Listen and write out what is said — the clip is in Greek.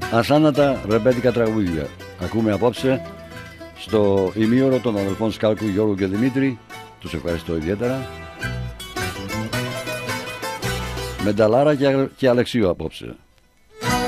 Ασάνατα ρεμπέτικα τραγούδια ακούμε απόψε στο ημίωρο των αδελφών Σκάλκου, Γιώργου και Δημήτρη. Τους ευχαριστώ ιδιαίτερα. Με Νταλάρα και Αλεξίου απόψε.